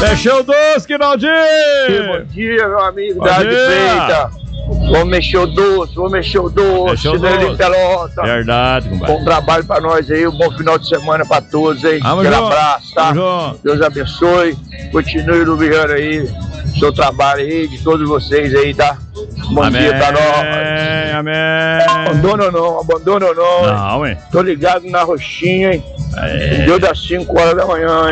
Mexeu o doce, Quinaldinho! Bom dia, meu amigo da Área de Feita. Vamos mexer o doce, Nele Pelota. Verdade, compadre. Bom trabalho pra nós aí, um bom final de semana pra todos aí. Aquele abraço, tá? Deus abençoe. Continue iluminando aí seu trabalho aí, de todos vocês aí, tá? Bom dia pra nós. Amém. Abandona não. Não, hein? Tô ligado na roxinha, hein? Deu das 5 horas da manhã, hein?